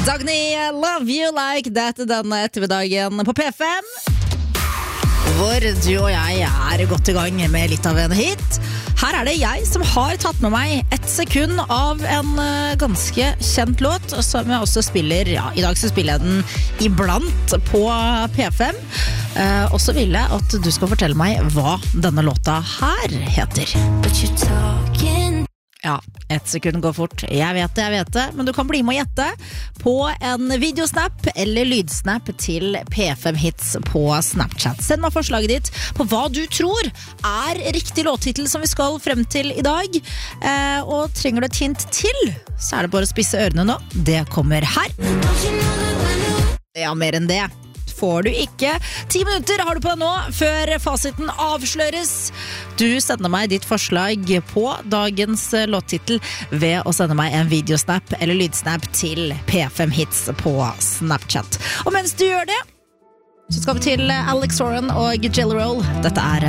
Dagny, Love You Like That denne ettermiddagen på P5, hvor du og jeg er godt i gang med litt av en hit. Her er det jeg som har tatt med meg 1 sekund av en ganske kjent låt, som jeg også spiller, i dag så spiller jeg den iblant på P5. Og så vil jeg at du skal fortelle meg hva denne låta her heter. Ja, 1 sekund går fort. Jeg vet det, men du kan bli med å gjette på en videosnap eller lydsnap til P5 Hits på Snapchat. Send meg forslaget ditt på hva du tror er riktig låttitel som vi skal frem til i dag. Og trenger du et hint til, så er det bare å spisse ørene nå. Det kommer her. Ja, mer enn det får du ikke. 10 minutter har du på deg nå, før fasiten avsløres. Du sender meg ditt forslag på dagens låttitel ved å sende meg en videosnap eller lydsnap til P5 Hits på Snapchat. Og mens du gjør det, så skal vi til Alex Soren og Jelly Roll. Dette er